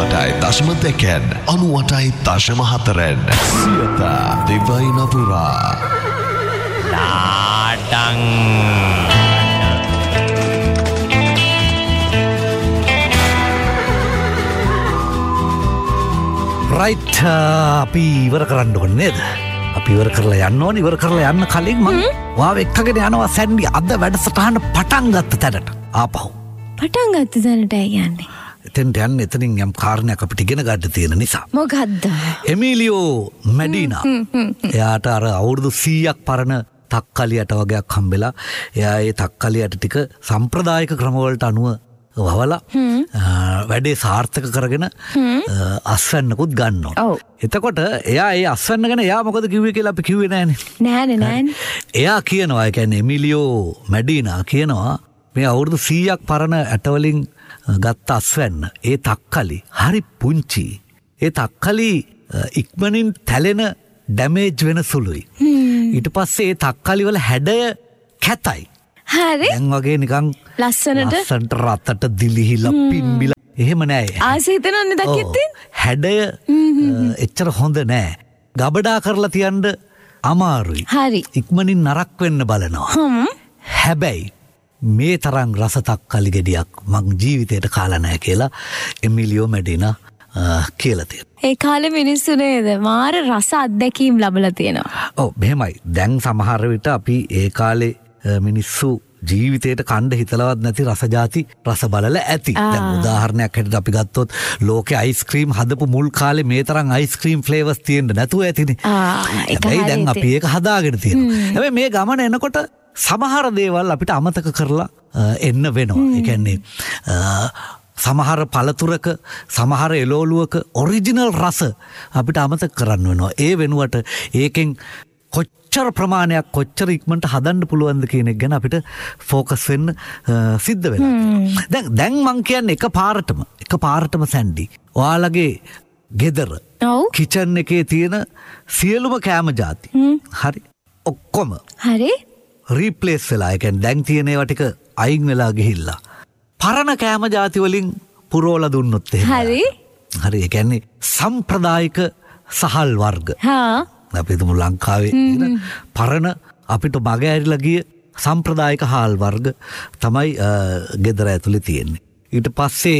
98.2 98.4 සියත දිවයින පුරා ලාඩං රයිට් අපි ඉවර කරන්න ඕනේ නේද? අපි ඉවර කරලා යන්න ඕනේ. ඉවර කරලා යන්න කලින් මම වාව එක්කගෙන යනවා සැන්ඩි අද වැඩසටහන පටන් ගත්ත තැනට. ආපහු. පටන් ගත්ත තැනට යන්නේ. එතෙන්ට යන්න එතනින් යම් කාරණයක් අපිට ඉගෙන ගන්න තියෙන නිසා. මොකද්ද? එමිලියෝ මැඩීනා. එයාට අර අවුරුදු 100ක් පරණ තක්කලියට වගේක් හම්බෙලා එයා ඒ තක්කලියට ටික සම්ප්‍රදායික ක්‍රමවලට අනුව වවලා වැඩේ සාර්ථක කරගෙන අස්වැන්නකුත් ගන්නවා. එතකොට එයා ඒ අස්වැන්න ගැන එයා මොකද කිව්වේ කියලා අපි කිව්වේ නෑනේ. නෑනේ. එයා කියනවා ඒ කියන්නේ එමිලියෝ මැඩීනා කියනවා මේ අවුරුදු 100ක් පරණ ඇටවලින් ගත්ත අස්වැන්න ඒ තක්කලි හරි පුංචි. ඒ තක්කලි ඉක්මනින් තැලෙන ඩැමේජ් වෙන සුළුයි. ඊට පස්සේ ඒ තක්කලි වල හැඩය කැතයි. හරි. දැන් වගේ නිකන් ලස්සනට රතට දිලිහිලා පිම්බිලා එහෙම නෑ. ආස හිතෙනවනේ දකිද්දී. හැඩය එච්චර හොඳ නෑ. ගබඩා කරලා තියන්න අමාරුයි. හරි. ඉක්මනින් නරක් වෙන්න බලනවා. හැබැයි මේ තරම් රස තක්කලි ගෙඩියක් මං ජීවිතේට කාලා නෑ කියලා එමිලියෝ මැඩිනා කියලා තියෙනවා. ඒ කාලේ මිනිස්සු නේද මාර රස අත්දැකීම් ලැබලා තියෙනවා. ඔව් මෙහෙමයි. දැන් සමහර විට අපි ඒ කාලේ මිනිස්සු ජීවිතයට කණ්ඩ හිතලවත් නැති රසජාති රස බලල ඇති. දැන් උදාහරණයක් හැටියට අපි ගත්තොත් ලෝකේ අයිස්ක්‍රීම් හදපු මුල් කාලේ මේ තරම් අයිස්ක්‍රීම් ෆ්ලේවර්ස් තියෙන්න නැතුව ඇතිනේ. ඒකයි දැන් අපි ඒක හදාගෙන තියෙනවා. හැබැයි මේ ගමන එනකොට සමහර දේවල් අපිට අමතක කරලා එන්න වෙනවා. ඒ කියන්නේ සමහර පළතුරක සමහර එළවලුවක ඔරිජිනල් රස අපිට අමතක කරන්න වෙනවා. ඒ වෙනුවට ඒකෙන් කොච්චර ප්‍රමාණයක් කොච්චර ඉක්මනට හදන්න පුළුවන්ද කියන එක ගැන අපිට ફોකස් වෙන්න සිද්ධ වෙනවා. දැන් මං කියන්නේ එකපාරටම සැන්ඩි. ඔයාලගේ ගෙදර කිචන් එකේ තියෙන සියලුම කෑම ಜಾති. හරි. ඔක්කොම. හරි. රීප්ලේස් වෙලා. ඒ කියන්නේ දැන් තියෙන ඒවා ටික අයින් වෙලා ගිහිල්ලා. පරණ කෑම ಜಾති වලින් පුරවලා දුන්නොත් එහෙම. හරි. හරි. ඒ කියන්නේ සම්ප්‍රදායික සහල් වර්ග. අපි තුමු ලංකාවේ පරණ අපිට මග ඇරිලා ගිය සම්ප්‍රදායික හාල් වර්ග තමයි ගෙදර ඇතුලේ තියෙන්නේ. ඊට පස්සේ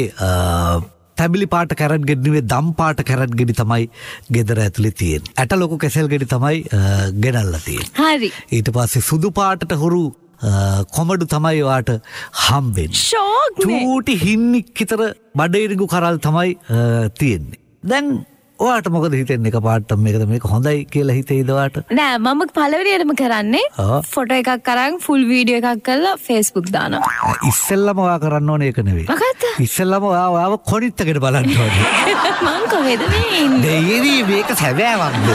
තැඹිලි පාට කැරට් ගෙඩි නෙවෙයි දම් පාට කැරට් ගෙඩි තමයි ගෙදර ඇතුලේ තියෙන්නේ. ඇට ලොකු කෙසෙල් ගෙඩි තමයි ගෙනල්ලා තියෙන්නේ. හරි. ඊට පස්සේ සුදු පාටට හුරු කොමඩු තමයි ඔයාට හම්බෙන්නේ. චූටි හින්නික් විතර බඩේරිඟු කරල් තමයි තියෙන්නේ. දැන් ඔයාට මොකද හිතෙන්නේ එකපාරට මේක හොඳයි කියලා හිතේද ඔයාට? නෑ මම පළවෙනියටම කරන්නේ ෆොටෝ එකක් අරන් ෆුල් වීඩියෝ එකක් කරලා Facebook දානවා. ඉස්සෙල්ලම ඔයා කරන්න ඕනේ ඒක නෙවෙයි. මොකද්ද? ඉස්සෙල්ලම ඔයාව කොනිත්තකට බලන්න ඕනේ. මං කොහෙද මේ ඉන්නේ? දෙයියදී මේක සැබෑවක්ද?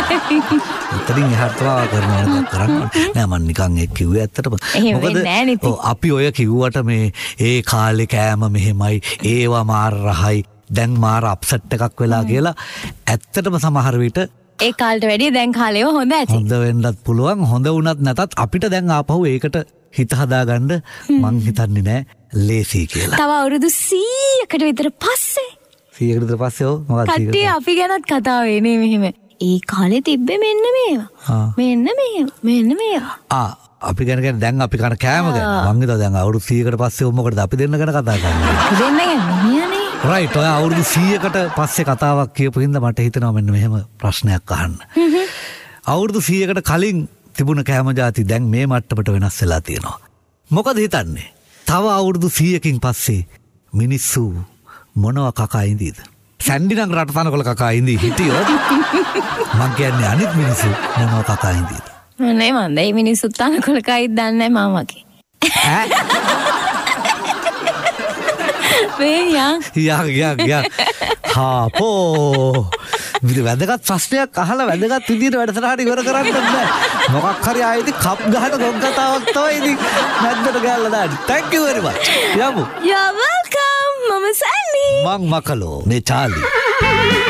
උතරින් එහාට ඔයා කරනවා කරන්න. නෑ මං නිකන් ඒක කිව්වේ ඇත්තටම. මොකද අපි ඔය කිව්වට මේ ඒ කාලේ කෑම මෙහෙමයි ඒවා මාර රහයි දැන් මාර අප්සෙට් එකක් වෙලා කියලා ඇත්තටම සමහර විට ඒ කාලට වැඩිය දැන් කාලේව හොඳ ඇති. හොඳ වෙන්නත් පුළුවන්. හොඳ වුණත් නැතත් අපිට දැන් ආපහු ඒකට හිත හදාගන්න මං හිතන්නේ නෑ ලේසි කියලා. තව අවුරුදු 100කට විතර පස්සේ 100කට විතර පස්සේ මොකක්ද කට්ටිය අපි ගැනත් කතා වෙන්නේ මෙහෙම. ඒ කාලේ තිබ්බේ මෙන්න මේවා. මෙන්න මේවා. අපි ගැන දැන් අපි කන කෑම ගැන මං හිතුවා දැන් අවුරුදු 100කට පස්සේ මොකටද අපි දෙන්න ගැන කතා කරන්නේ. දෙන්න ගැන රයිට්. ඔය අවුරුදු 100කට පස්සේ කතාවක් කියපු හින්දා මට හිතෙනවා මෙන්න මෙහෙම ප්‍රශ්නයක් අහන්න. අවුරුදු 100කට කලින් තිබුණ කෑම ಜಾති දැන් මේ මට්ටමට වෙනස් වෙලා තියෙනවා. මොකද හිතන්නේ? තව අවුරුදු 100කින් පස්සේ මිනිස්සු මොනවා කකා ඉඳීද? සැන්ඩි නම් රට තනකොළ කකා ඉඳී හිටියොත් මං කියන්නේ අනිත් මිනිස්සු මොනවා කකා ඉඳීද? නේ මන්ද මේ මිනිස්සු තනකොළ කයිද දන්නේ නැහැ මාමගේ. යා හාපෝ වැදගත් ප්‍රශ්නයක් අහලා වැදගත් විදියට වැඩසටහන ඉවර කරන්න බෑ. මොකක් හරි ආයෙත් කප් ගහන ගොන් කතාවක් තමයි ඉතින් නැද්දට ගාලා දාන්න. Thank you very much. යමු. You're welcome. මම සැන්ඩි. මං මකලෝ මේ චාලි.